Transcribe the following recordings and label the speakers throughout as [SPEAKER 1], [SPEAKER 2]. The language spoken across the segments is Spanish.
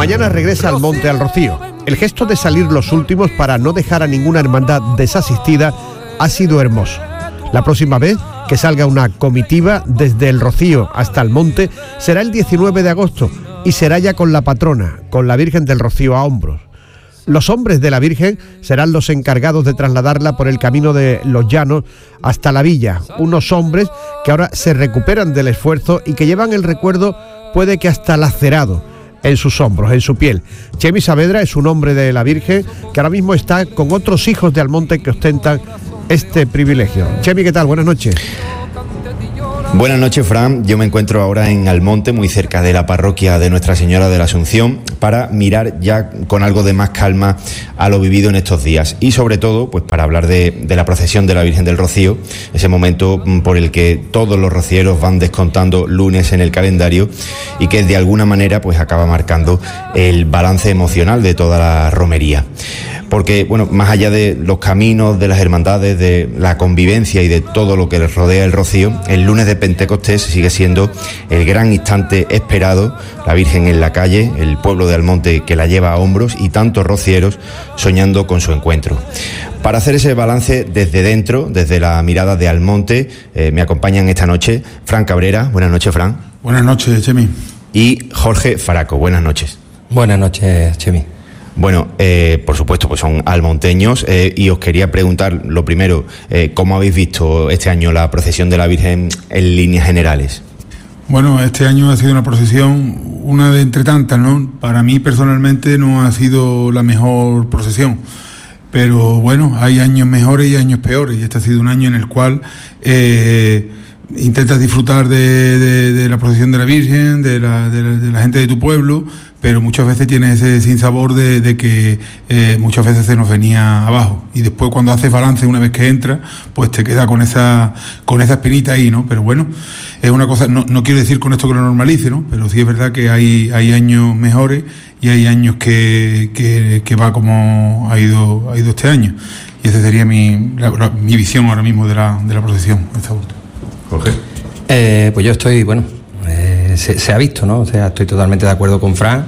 [SPEAKER 1] Mañana regresa al Monte al Rocío. El gesto de salir los últimos para no dejar a ninguna hermandad desasistida ha sido hermoso. La próxima vez que salga una comitiva desde el Rocío hasta el Monte será el 19 de agosto y será ya con la patrona, con la Virgen del Rocío a hombros. Los hombres de la Virgen serán los encargados de trasladarla por el camino de los llanos hasta la villa. Unos hombres que ahora se recuperan del esfuerzo y que llevan el recuerdo, puede que hasta lacerado, en sus hombros, en su piel. Chemi Saavedra es un hombre de la Virgen que ahora mismo está con otros hijos de Almonte que ostentan este privilegio. Chemi, ¿qué tal? Buenas noches.
[SPEAKER 2] Buenas noches, Fran. Yo me encuentro ahora en Almonte, muy cerca de la parroquia de Nuestra Señora de la Asunción, para mirar ya con algo de más calma a lo vivido en estos días y sobre todo pues para hablar de la procesión de la Virgen del Rocío, ese momento por el que todos los rocieros van descontando lunes en el calendario y que de alguna manera pues acaba marcando el balance emocional de toda la romería. Porque, bueno, más allá de los caminos, de las hermandades, de la convivencia y de todo lo que les rodea el Rocío, el lunes de Pentecostés sigue siendo el gran instante esperado, la Virgen en la calle, el pueblo de Almonte que la lleva a hombros y tantos rocieros soñando con su encuentro. Para hacer ese balance desde dentro, desde la mirada de Almonte, me acompañan esta noche Fran Cabrera. Buenas noches, Fran.
[SPEAKER 3] Buenas noches, Chemi.
[SPEAKER 2] Y Jorge Faraco. Buenas noches.
[SPEAKER 4] Buenas noches, Chemi.
[SPEAKER 2] Bueno, por supuesto, pues son almonteños y os quería preguntar, lo primero, ¿cómo habéis visto este año la procesión de la Virgen en líneas generales?
[SPEAKER 3] Bueno, este año ha sido una procesión, una de entre tantas, ¿no? Para mí personalmente no ha sido la mejor procesión, pero bueno, hay años mejores y años peores, y este ha sido un año en el cual intentas disfrutar de la procesión de la Virgen, de la gente de tu pueblo, pero muchas veces tienes ese sinsabor de que muchas veces se nos venía abajo, y después cuando haces balance una vez que entras, pues te queda con esa espinita ahí, ¿no? Pero bueno, es una cosa, no quiero decir con esto que lo normalice, ¿no? Pero sí es verdad que hay años mejores y hay años que va como ha ido este año, y esa sería mi visión ahora mismo de la procesión.
[SPEAKER 2] Jorge.
[SPEAKER 4] Pues yo estoy, se ha visto, ¿no? O sea, estoy totalmente de acuerdo con Fran.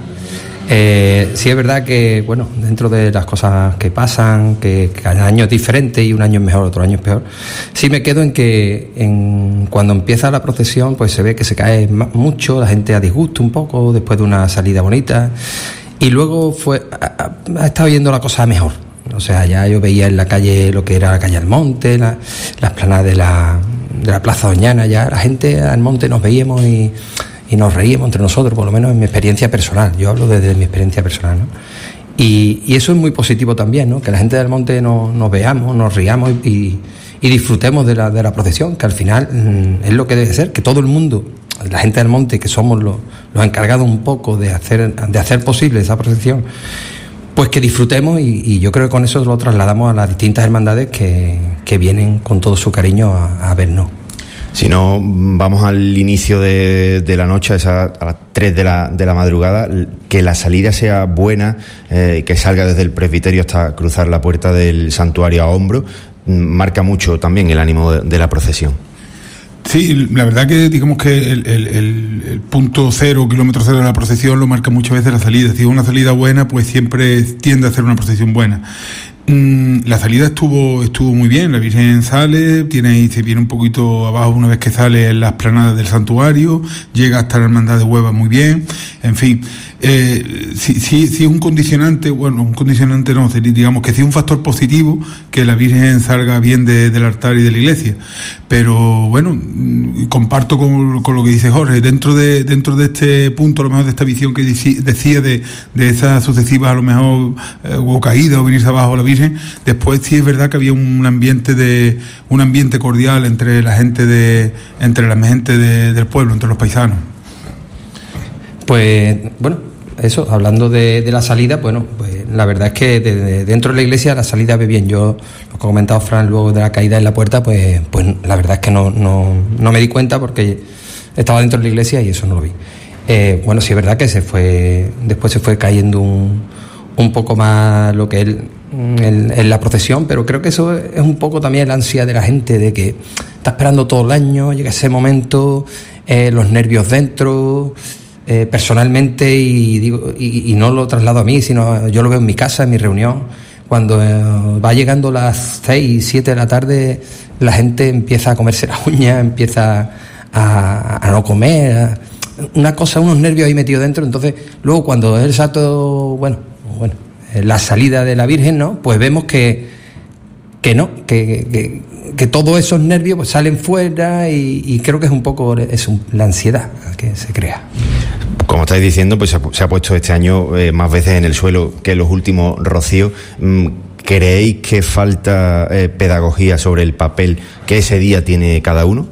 [SPEAKER 4] Sí es verdad que, bueno, dentro de las cosas que pasan, que cada año es diferente y un año es mejor, otro año es peor, sí me quedo en que cuando empieza la procesión, pues se ve que se cae mucho, la gente a disgusto un poco después de una salida bonita, y luego ha estado yendo la cosa mejor. O sea, ya yo veía en la calle lo que era la calle Almonte, la explanada de la Plaza Doñana, ya la gente al Monte nos veíamos y nos reíamos entre nosotros, por lo menos en mi experiencia personal. Yo hablo desde mi experiencia personal, ¿no? Y eso es muy positivo también, ¿no? Que la gente del Monte nos veamos, nos riamos y disfrutemos de la procesión, que al final es lo que debe ser, que todo el mundo, la gente del Monte, que somos los encargados un poco de hacer posible esa procesión, pues que disfrutemos, y yo creo que con eso lo trasladamos a las distintas hermandades que vienen con todo su cariño a vernos.
[SPEAKER 2] Si no, vamos al inicio de la noche, a las 3 de la madrugada, que la salida sea buena, que salga desde el presbiterio hasta cruzar la puerta del santuario a hombro, marca mucho también el ánimo de la procesión.
[SPEAKER 3] Sí, la verdad que digamos que el punto cero, kilómetro cero de la procesión lo marca muchas veces la salida. Si es una salida buena, pues siempre tiende a ser una procesión buena. La salida estuvo muy bien, la Virgen sale, se viene un poquito abajo una vez que sale en las planadas del santuario, llega hasta la hermandad de Hueva muy bien, en fin, sí es un condicionante, no, digamos que sí es un factor positivo que la Virgen salga bien del altar y de la iglesia, pero bueno, comparto con lo que dice Jorge, dentro de este punto, a lo mejor de esta visión que decía de esas sucesivas, a lo mejor o caídas o venirse abajo a la Virgen, después sí es verdad que había un ambiente cordial entre la gente del pueblo, entre los paisanos.
[SPEAKER 4] Pues bueno, eso, hablando de la salida, bueno, pues la verdad es que dentro de la iglesia la salida ve bien. Yo, lo que ha comentado Fran luego de la caída en la puerta, pues la verdad es que no me di cuenta porque estaba dentro de la iglesia y eso no lo vi. Bueno, sí es verdad que después se fue cayendo un poco más lo que en la procesión, pero creo que eso es un poco también la ansia de la gente, de que está esperando todo el año, llega ese momento, los nervios dentro, personalmente, y digo, y no lo traslado a mí, sino yo lo veo en mi casa, en mi reunión, cuando va llegando las 6, 7 de la tarde, la gente empieza a comerse las uñas, empieza a no comer, una cosa, unos nervios ahí metidos dentro. Entonces luego cuando es el santo, bueno, la salida de la Virgen, ¿no? Pues vemos que todos esos nervios pues salen fuera, y creo que es un poco la ansiedad que se crea.
[SPEAKER 2] Como estáis diciendo, pues se ha puesto este año más veces en el suelo que en los últimos rocíos. ¿Creéis que falta pedagogía sobre el papel que ese día tiene cada uno?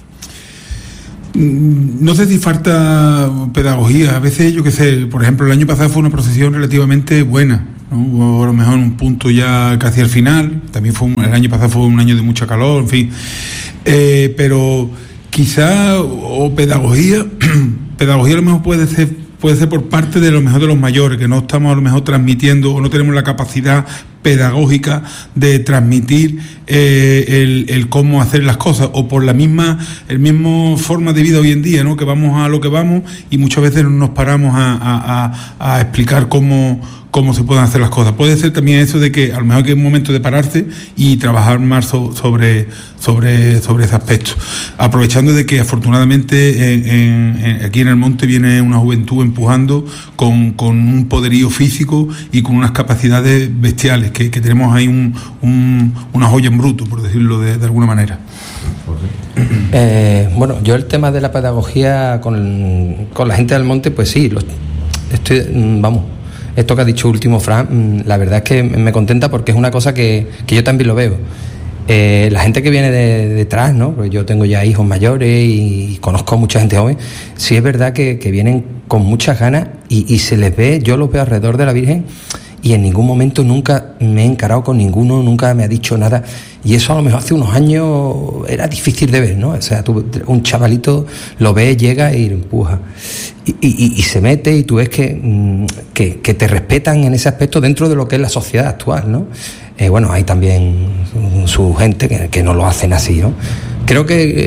[SPEAKER 3] No sé si falta pedagogía. A veces, yo qué sé, por ejemplo, el año pasado fue una procesión relativamente buena, ¿no? Hubo a lo mejor un punto ya casi al final. También el año pasado fue un año de mucha calor, en fin. Pero quizá, o pedagogía a lo mejor puede ser por parte de lo mejor de los mayores, que no estamos a lo mejor transmitiendo, o no tenemos la capacidad pedagógica de transmitir el cómo hacer las cosas, o por el mismo forma de vida hoy en día, ¿no? Que vamos a lo que vamos, y muchas veces no nos paramos a explicar cómo se pueden hacer las cosas. Puede ser también eso de que a lo mejor hay un momento de pararse y trabajar más sobre ese aspecto, aprovechando de que afortunadamente aquí en el monte viene una juventud empujando con un poderío físico y con unas capacidades bestiales, que tenemos ahí una joya en bruto, por decirlo de alguna manera.
[SPEAKER 4] Bueno, yo el tema de la pedagogía con la gente del monte, pues sí, esto que ha dicho último Fran, la verdad es que me contenta, porque es una cosa que yo también lo veo. La gente que viene detrás, ¿no? Porque yo tengo ya hijos mayores y conozco a mucha gente joven. Sí es verdad que vienen con muchas ganas, y se les ve, yo los veo alrededor de la Virgen, y en ningún momento nunca me he encarado con ninguno, nunca me ha dicho nada. Y eso a lo mejor hace unos años era difícil de ver, ¿no? O sea, tú, un chavalito lo ves, llega y lo empuja. Y se mete, y tú ves que te respetan en ese aspecto dentro de lo que es la sociedad actual, ¿no? Bueno, hay también su gente que no lo hacen así, ¿no? Creo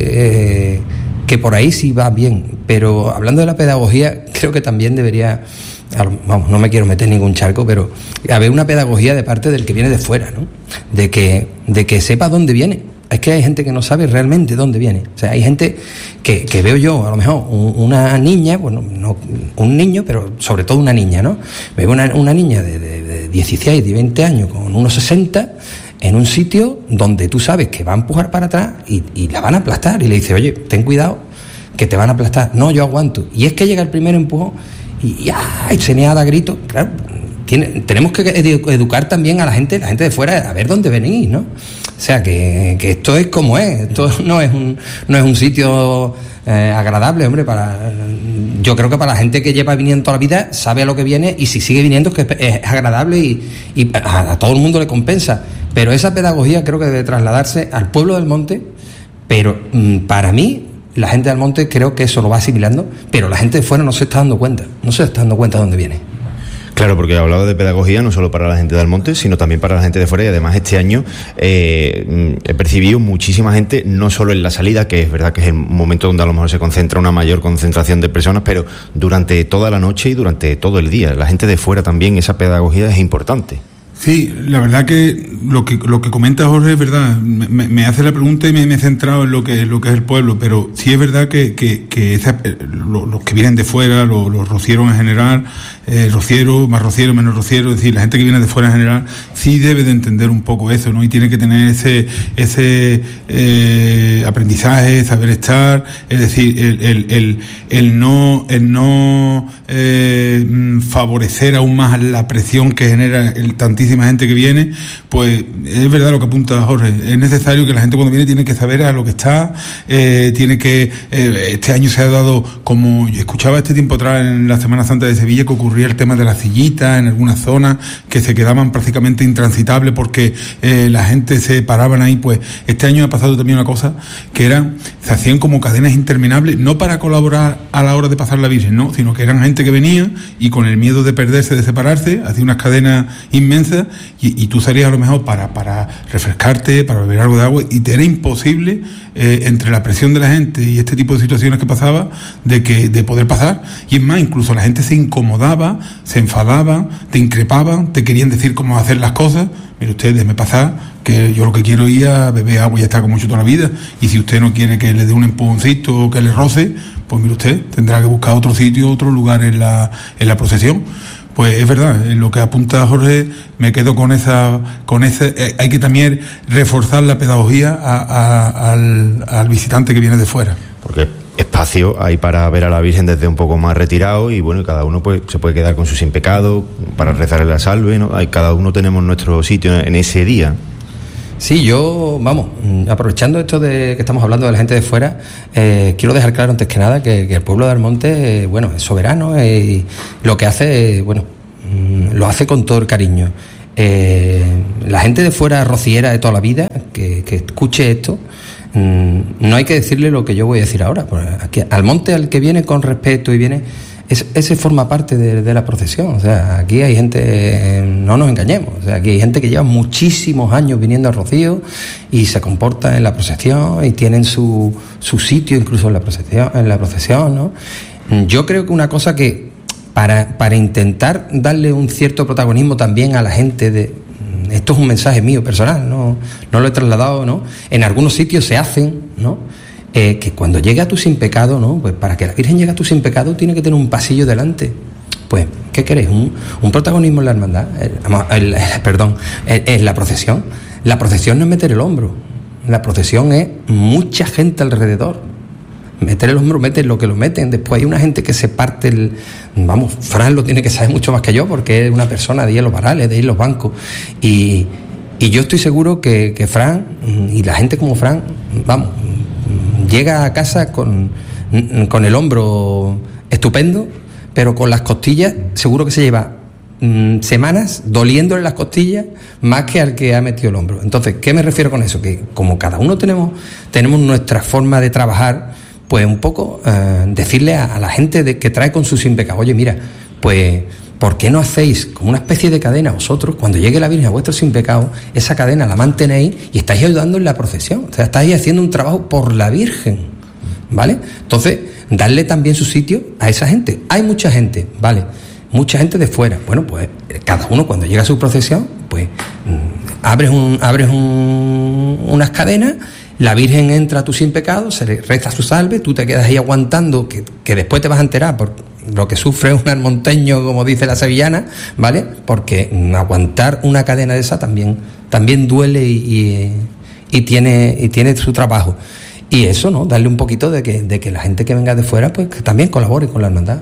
[SPEAKER 4] que por ahí sí va bien, pero hablando de la pedagogía, creo que también debería, vamos, no me quiero meter en ningún charco, pero haber una pedagogía de parte del que viene de fuera, ¿no? De que sepa dónde viene. Es que hay gente que no sabe realmente dónde viene. O sea, hay gente que veo yo, a lo mejor, una niña, bueno, no un niño, pero sobre todo una niña, ¿no? Veo una niña de 16, de 20 años, con unos 60, en un sitio donde tú sabes que va a empujar para atrás y la van a aplastar. Y le dice, oye, ten cuidado, que te van a aplastar. No, yo aguanto. Y es que llega el primer empujón y se niega a gritos. Claro, tenemos que educar también a la gente de fuera, a ver dónde venís, ¿no? O sea, que esto es como es. Esto no es un sitio agradable, hombre. Yo creo que para la gente que lleva viniendo toda la vida sabe a lo que viene, y si sigue viniendo es que es agradable, y a todo el mundo le compensa. Pero esa pedagogía creo que debe trasladarse al pueblo del monte. Pero para mí, la gente del monte creo que eso lo va asimilando, pero la gente de fuera no se está dando cuenta de dónde viene.
[SPEAKER 2] Claro, porque he hablado de pedagogía no solo para la gente del monte, sino también para la gente de fuera, y además este año he percibido muchísima gente, no solo en la salida, que es verdad que es el momento donde a lo mejor se concentra una mayor concentración de personas, pero durante toda la noche y durante todo el día. La gente de fuera también, esa pedagogía es importante.
[SPEAKER 3] Sí, la verdad que lo que comenta Jorge es verdad. Me hace la pregunta y me he centrado en lo que es el pueblo, pero sí es verdad que los que vienen de fuera, los rocieros en general, rociero, más rociero, menos rociero, es decir, la gente que viene de fuera en general sí debe de entender un poco eso, ¿no? Y tiene que tener ese aprendizaje, saber estar, es decir, el no favorecer aún más la presión que genera tantísima gente que viene. Pues es verdad lo que apunta Jorge, es necesario que la gente cuando viene tiene que saber a lo que está, tiene que, este año se ha dado, como escuchaba este tiempo atrás en la Semana Santa de Sevilla, que ocurría el tema de las sillitas en algunas zonas que se quedaban prácticamente intransitables porque la gente se paraban ahí. Pues este año ha pasado también una cosa, que se hacían como cadenas interminables, no para colaborar a la hora de pasar la Virgen, no, sino que eran gente que venía y con el miedo de perderse, de separarse, hacía unas cadenas inmensas vida y tú salías a lo mejor para refrescarte, para beber algo de agua, y te era imposible, entre la presión de la gente y este tipo de situaciones que pasaba, de poder pasar. Y es más, incluso la gente se incomodaba, se enfadaba, te increpaban, te querían decir cómo hacer las cosas. Mire usted, déjeme pasar, que yo lo que quiero ir a beber agua y ya está, como hecho toda la vida. Y si usted no quiere que le dé un empujoncito o que le roce, pues mire usted, tendrá que buscar otro sitio, otro lugar en la procesión. Pues es verdad, en lo que apunta Jorge, me quedo con esa hay que también reforzar la pedagogía al visitante que viene de fuera.
[SPEAKER 2] Porque espacio hay para ver a la Virgen desde un poco más retirado, y bueno, cada uno pues se puede quedar con su sin pecado para rezar la salve, ¿no? Cada uno tenemos nuestro sitio en ese día.
[SPEAKER 4] Sí, yo, aprovechando esto de que estamos hablando de la gente de fuera, quiero dejar claro antes que nada que el pueblo de Almonte, es soberano, y lo que hace, lo hace con todo el cariño. La gente de fuera, rociera de toda la vida, que escuche esto, no hay que decirle lo que yo voy a decir ahora. Aquí, Almonte, al que viene con respeto y viene... Ese forma parte de la procesión. O sea, aquí hay gente, no nos engañemos, o sea, aquí hay gente que lleva muchísimos años viniendo a Rocío y se comporta en la procesión y tienen su sitio incluso en la procesión, ¿no? Yo creo que una cosa que para intentar darle un cierto protagonismo también a la gente esto es un mensaje mío personal, no lo he trasladado, ¿no? En algunos sitios se hacen, ¿no? Que cuando llegue a tu sin pecado, ¿no? Pues para que la Virgen llegue a tu sin pecado tiene que tener un pasillo delante. Pues, ¿qué querés? Un protagonismo en la hermandad, en la procesión. La procesión no es meter el hombro, la procesión es mucha gente alrededor. Meter el hombro, meten lo que lo meten. Después hay una gente que se parte Fran lo tiene que saber mucho más que yo, porque es una persona de ir a los varales, de ir a los bancos. Y yo estoy seguro que Fran, y la gente como Fran, llega a casa con el hombro estupendo, pero con las costillas seguro que se lleva semanas doliéndole las costillas más que al que ha metido el hombro. Entonces, ¿qué me refiero con eso? Que como cada uno tenemos nuestra forma de trabajar, pues un poco decirle a la gente que trae con su sin pecado, oye, mira, pues ¿por qué no hacéis como una especie de cadena vosotros, cuando llegue la Virgen a vuestro sin pecado, esa cadena la mantenéis y estáis ayudando en la procesión? O sea, estáis haciendo un trabajo por la Virgen, ¿vale? Entonces, darle también su sitio a esa gente. Hay mucha gente, ¿vale? Mucha gente de fuera. Bueno, pues cada uno cuando llega a su procesión, pues abres unas cadenas, la Virgen entra a tu sin pecado, se le reza su salve, tú te quedas ahí aguantando, que después te vas a enterar por lo que sufre un almonteño, como dice la sevillana, ¿vale? Porque aguantar una cadena de esa también duele y tiene su trabajo. Y eso, ¿no? Darle un poquito de que la gente que venga de fuera, pues que también colabore con la hermandad,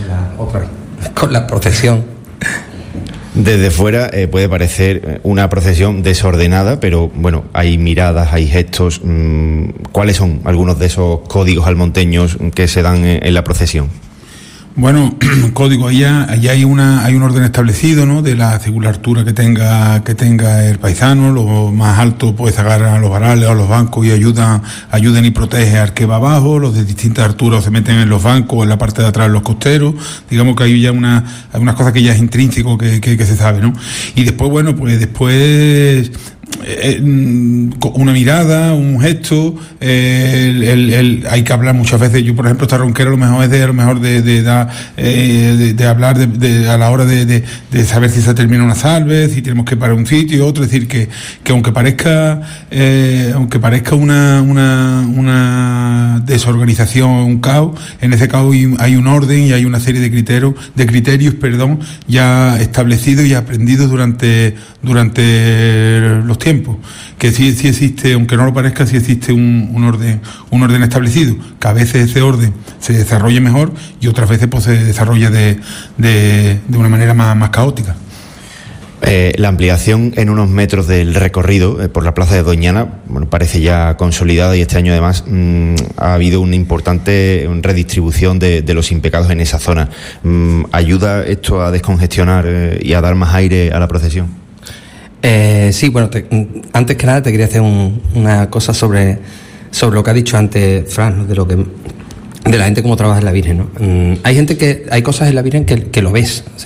[SPEAKER 4] con la procesión.
[SPEAKER 2] Desde fuera puede parecer una procesión desordenada, pero bueno, hay miradas, hay gestos. ¿Cuáles son algunos de esos códigos almonteños que se dan en la procesión?
[SPEAKER 3] Bueno, código, allá hay un orden establecido, ¿no? De la según la altura que tenga el paisano, lo más alto pues agarran a los varales, a los bancos y ayudan y protegen al que va abajo, los de distintas alturas se meten en los bancos, en la parte de atrás los costeros, digamos que hay ya unas cosas que ya es intrínseco que se sabe, ¿no? Y después, bueno, pues después una mirada, un gesto, hay que hablar muchas veces. Yo, por ejemplo, esta ronquera a lo mejor es de hablar a la hora de saber si se termina una salve, si tenemos que parar un sitio y otro. Es decir, que aunque parezca una desorganización, un caos, en ese caos hay un orden y hay una serie de criterios ya establecidos y aprendidos durante los tiempos, que sí existe, aunque no lo parezca, sí existe un orden establecido, que a veces ese orden se desarrolla mejor y otras veces pues se desarrolla de una manera más caótica.
[SPEAKER 2] La ampliación en unos metros del recorrido por la plaza de Doñana, bueno, parece ya consolidada, y este año además ha habido una importante redistribución de los impecados en esa zona. ¿Ayuda esto a descongestionar y a dar más aire a la procesión?
[SPEAKER 4] Sí, bueno, antes que nada te quería hacer una cosa sobre lo que ha dicho antes Fran, ¿no? De la gente cómo trabaja en la Virgen, ¿no? Hay cosas en la Virgen que lo ves, o sea,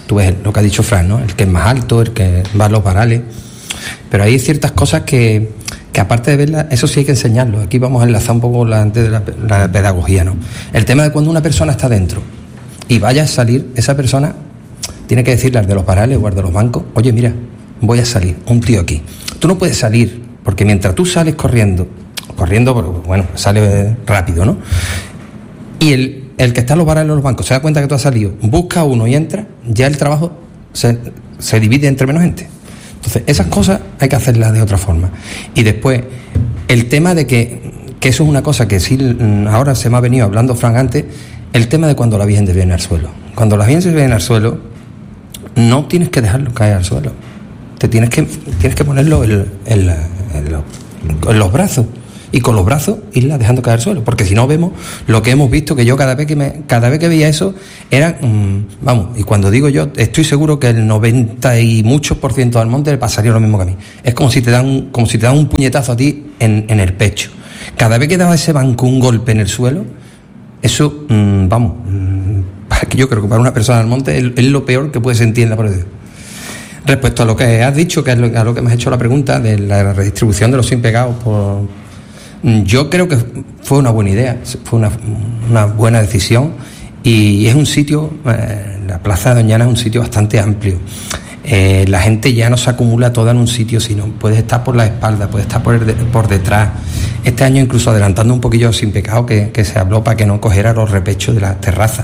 [SPEAKER 4] tú ves lo que ha dicho Fran, ¿no? El que es más alto, el que va a los varales, pero hay ciertas cosas que aparte de verlas, eso sí hay que enseñarlo. Aquí vamos a enlazar un poco antes de la pedagogía, ¿no? El tema de cuando una persona está dentro y vaya a salir, esa persona tiene que decirle al de los varales o al de los bancos: oye, mira, voy a salir, un tío aquí. Tú no puedes salir, porque mientras tú sales corriendo, pero bueno, sale rápido, ¿no? Y el que está en los varales o los bancos se da cuenta que tú has salido, busca uno y entra, ya el trabajo se divide entre menos gente. Entonces, esas cosas hay que hacerlas de otra forma. Y después, el tema de que eso es una cosa que sí ahora se me ha venido hablando Fran antes, el tema de cuando la Virgen te viene al suelo. Cuando la Virgen se viene al suelo, no tienes que dejarlo caer al suelo. Tienes que ponerlo en los brazos. Y con los brazos irla dejando caer al suelo, porque si no vemos lo que hemos visto, que yo cada vez que veía eso era y cuando digo yo, estoy seguro que el 90 y muchos % del monte le pasaría lo mismo que a mí. Es como si te dan un puñetazo a ti en el pecho. Cada vez que daba ese banco un golpe en el suelo, eso yo creo que para una persona del monte es lo peor que puede sentir en la pared. Respecto a lo que has dicho, que es a lo que me has hecho la pregunta de la redistribución de los sin pegados yo creo que fue una buena idea, fue una buena decisión, y es un sitio, la Plaza de Doñana es un sitio bastante amplio. La gente ya no se acumula toda en un sitio, sino puedes estar por la espalda, puedes estar por detrás. Este año, incluso adelantando un poquillo sin pecado, que se habló para que no cogiera los repechos de las terrazas.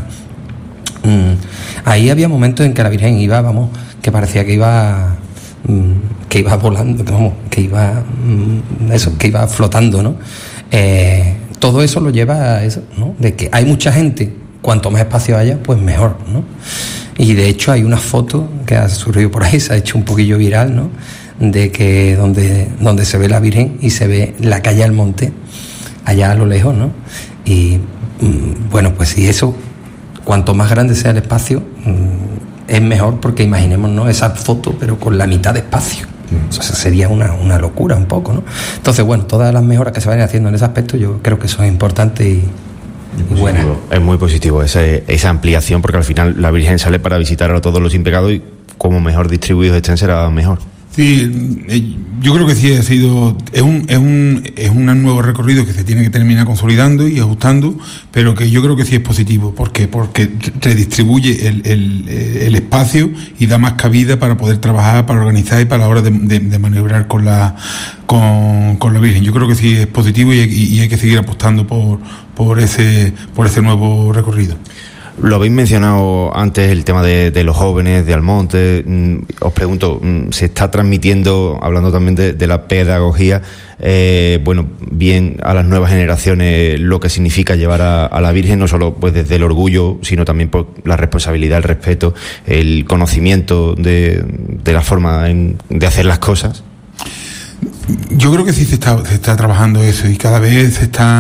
[SPEAKER 4] Ahí había momentos en que la Virgen iba, que parecía que iba volando, que iba flotando, ¿no? Todo eso lo lleva a eso, ¿no? De que hay mucha gente, cuanto más espacio haya, pues mejor, ¿no? Y de hecho hay una foto que ha surgido por ahí, se ha hecho un poquillo viral, ¿no? De que donde se ve la Virgen y se ve la calle Almonte, allá a lo lejos, ¿no? Y bueno, pues si eso, cuanto más grande sea el espacio, es mejor, porque imaginémonos esa foto pero con la mitad de espacio. O sea, sería una locura un poco, ¿no? Entonces, bueno, todas las mejoras que se vayan haciendo en ese aspecto, yo creo que son importantes y buenas.
[SPEAKER 2] Es muy positivo esa ampliación, porque al final la Virgen sale para visitar a todos los impecados, y como mejor distribuidos estén será mejor.
[SPEAKER 3] Sí, yo creo que sí es un nuevo recorrido que se tiene que terminar consolidando y ajustando, pero que yo creo que sí es positivo, porque redistribuye el espacio y da más cabida para poder trabajar, para organizar y para la hora de maniobrar con la Virgen. Yo creo que sí es positivo y hay que seguir apostando por ese nuevo recorrido.
[SPEAKER 2] Lo habéis mencionado antes, el tema de los jóvenes, de Almonte. Os pregunto, ¿se está transmitiendo, hablando también de la pedagogía, bien a las nuevas generaciones lo que significa llevar a la Virgen, no solo pues desde el orgullo, sino también por la responsabilidad, el respeto, el conocimiento de la forma de hacer las cosas?
[SPEAKER 3] Yo creo que sí se está trabajando eso, y cada vez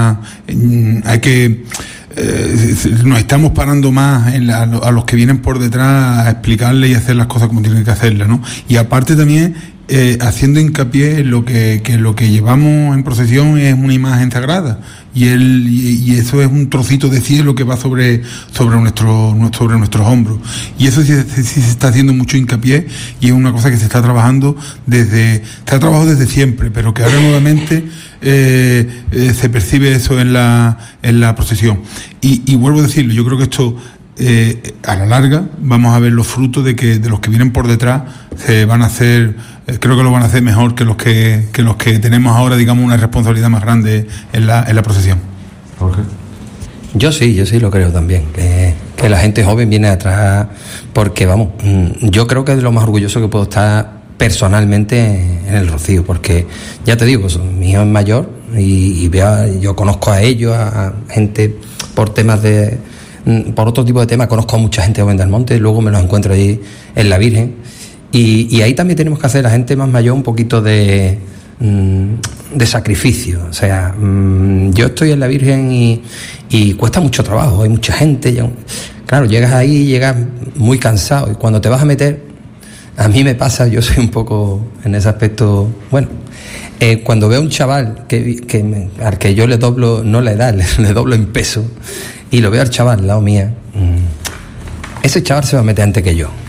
[SPEAKER 3] nos estamos parando más a los que vienen por detrás a explicarles y hacer las cosas como tienen que hacerlas, ¿no? Y aparte también haciendo hincapié en lo que llevamos en procesión es una imagen sagrada, y eso es un trocito de cielo que va sobre nuestros hombros, y eso sí se está haciendo mucho hincapié, y es una cosa que se está trabajando desde siempre, pero que ahora nuevamente se percibe eso en la procesión, y vuelvo a decirlo, yo creo que esto a la larga vamos a ver los frutos de los que vienen por detrás. Se van a hacer, creo que lo van a hacer mejor que los que tenemos ahora, digamos, una responsabilidad más grande en la procesión.
[SPEAKER 2] Jorge.
[SPEAKER 4] Yo sí lo creo también, que la gente joven viene atrás, porque yo creo que es de lo más orgulloso que puedo estar personalmente en el Rocío, porque ya te digo, mi hijo es mayor y yo conozco a ellos, a gente por otro tipo de temas, conozco a mucha gente joven del monte, luego me los encuentro ahí en la Virgen, y ahí también tenemos que hacer, la gente más mayor, un poquito de sacrificio. O sea, yo estoy en la Virgen y cuesta mucho trabajo, hay mucha gente, claro, llegas ahí, llegas muy cansado, y cuando te vas a meter, a mí me pasa, yo soy un poco en ese aspecto, cuando veo a un chaval al que yo le doblo, no la edad, le doblo en peso, y lo veo al chaval al lado mía, ese chaval se va a meter antes que yo.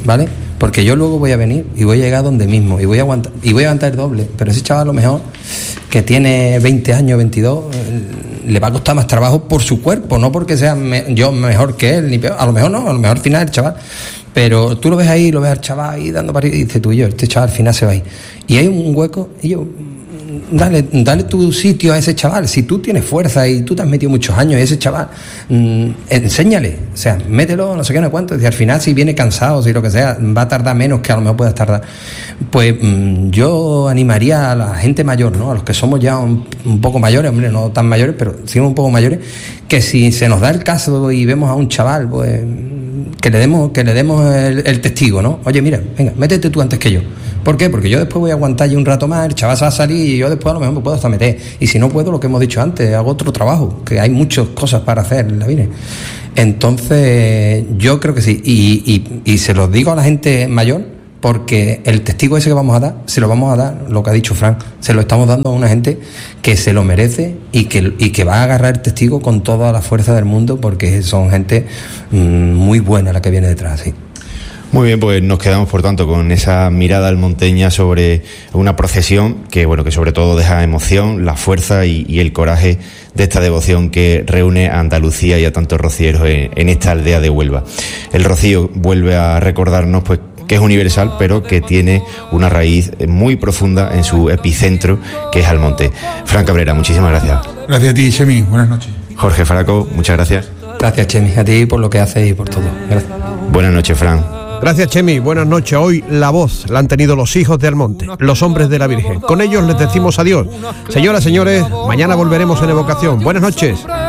[SPEAKER 4] ¿vale? Porque yo luego voy a venir y voy a llegar donde mismo y voy a aguantar el doble, pero ese chaval a lo mejor que tiene 20 años, 22, le va a costar más trabajo por su cuerpo, no porque sea yo mejor que él, ni peor, a lo mejor no, a lo mejor al final el chaval, pero tú lo ves ahí, lo ves al chaval ahí dando para y dices tú y yo, este chaval al final se va ahí. Y hay un hueco y yo... Dale tu sitio a ese chaval. Si tú tienes fuerza y tú te has metido muchos años y ese chaval, enséñale, o sea, mételo, no sé qué, no cuánto. Y al final, si viene cansado, si lo que sea, va a tardar menos que a lo mejor puedas tardar. Pues yo animaría a la gente mayor, ¿no? A los que somos ya un poco mayores, hombre, no tan mayores, pero sí un poco mayores, que si se nos da el caso y vemos a un chaval, pues que le demos el testigo, ¿no? Oye, mira, venga, métete tú antes que yo. ¿Por qué? Porque yo después voy a aguantar ya un rato más, el chaval se va a salir y yo después a lo mejor me puedo hasta meter. Y si no puedo, lo que hemos dicho antes, hago otro trabajo, que hay muchas cosas para hacer en la vida. Entonces, yo creo que sí. Y se los digo a la gente mayor, porque el testigo ese que vamos a dar, se lo vamos a dar, lo que ha dicho Fran, se lo estamos dando a una gente que se lo merece y que va a agarrar el testigo con toda la fuerza del mundo, porque son gente muy buena la que viene detrás, sí.
[SPEAKER 2] Muy bien, pues nos quedamos por tanto con esa mirada almonteña sobre una procesión que sobre todo deja emoción, la fuerza y el coraje de esta devoción que reúne a Andalucía y a tantos rocieros en esta aldea de Huelva. El rocío vuelve a recordarnos pues que es universal, pero que tiene una raíz muy profunda en su epicentro, que es Almonte. Fran Cabrera, muchísimas gracias.
[SPEAKER 3] Gracias a ti, Chemi. Buenas noches.
[SPEAKER 2] Jorge Faraco, muchas gracias.
[SPEAKER 4] Gracias, Chemi, a ti por lo que haces y por todo. Gracias.
[SPEAKER 2] Buenas noches, Fran.
[SPEAKER 1] Gracias, Chemi. Buenas noches. Hoy la voz la han tenido los hijos de Almonte, los hombres de la Virgen. Con ellos les decimos adiós. Señoras, señores, mañana volveremos en Evocación. Buenas noches.